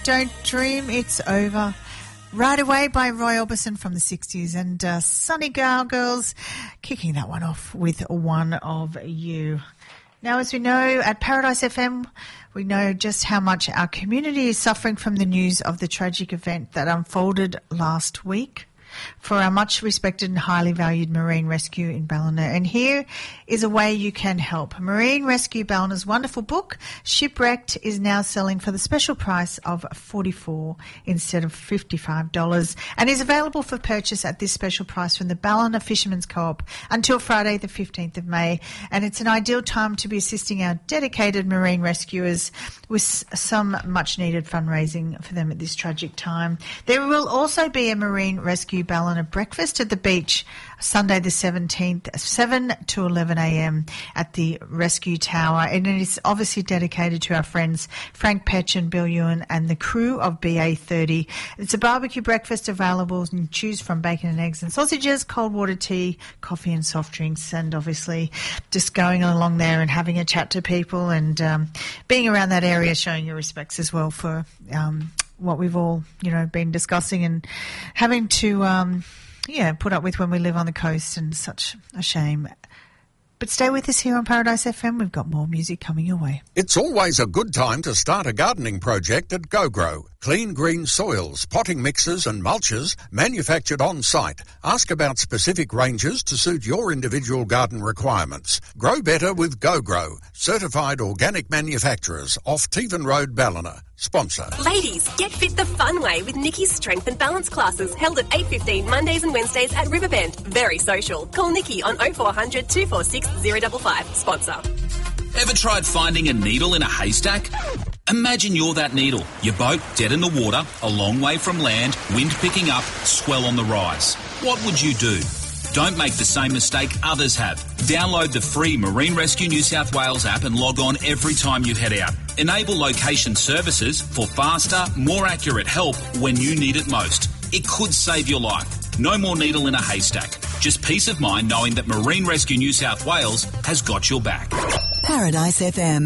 Don't Dream It's Over. Right Away by Roy Orbison from the 60s, and Sunny Girls kicking that one off with One of You. Now, as we know, at Paradise FM, we know just how much our community is suffering from the news of the tragic event that unfolded last week for our much respected and highly valued Marine Rescue in Ballina. And here is a way you can help. Marine Rescue Ballina's wonderful book, Shipwrecked, is now selling for the special price of $44 instead of $55 and is available for purchase at this special price from the Ballina Fishermen's Co-op until Friday the 15th of May. And it's an ideal time to be assisting our dedicated marine rescuers with some much needed fundraising for them at this tragic time. There will also be a Marine Rescue Ballina breakfast at the beach Sunday the 17th, 7 to 11 a.m. at the Rescue Tower. And it is obviously dedicated to our friends Frank Petch and Bill Ewan and the crew of BA30. It's a barbecue breakfast available and choose from bacon and eggs and sausages, cold water tea, coffee and soft drinks, and obviously just going along there and having a chat to people and being around that area, showing your respects as well for what we've all, been discussing and having to, put up with when we live on the coast, and such a shame. But stay with us here on Paradise FM. We've got more music coming your way. It's always a good time to start a gardening project at GoGrow. Clean green soils, potting mixes and mulches manufactured on site. Ask about specific ranges to suit your individual garden requirements. Grow better with GoGrow. Certified organic manufacturers off Tevan Road, Ballina. Sponsor. Ladies, get fit the fun way with Nikki's Strength and Balance classes held at 8:15 Mondays and Wednesdays at Riverbend. Very social. Call Nikki on 0400 246 055. Sponsor. Ever tried finding a needle in a haystack? Imagine you're that needle. Your boat dead in the water, a long way from land, wind picking up, swell on the rise. What would you do? Don't make the same mistake others have. Download the free Marine Rescue New South Wales app and log on every time you head out. Enable location services for faster, more accurate help when you need it most. It could save your life. No more needle in a haystack. Just peace of mind knowing that Marine Rescue New South Wales has got your back. Paradise FM.